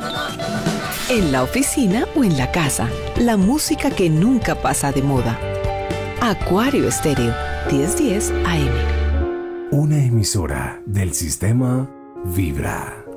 En la oficina o en la casa, la música que nunca pasa de moda. Acuario Estéreo, 1010 AM. Una emisora del sistema Vibra.